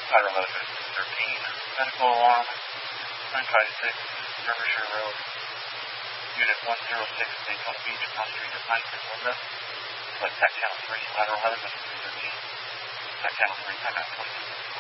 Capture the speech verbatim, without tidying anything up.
Lateral eleven thirteen. Medical alarm. nine five six, Derbyshire Road. Unit one zero six, Daytona Beach, cross street at nine six Linda. Select T A C channel three, lateral eleven thirteen. T A C channel three, timeout twenty.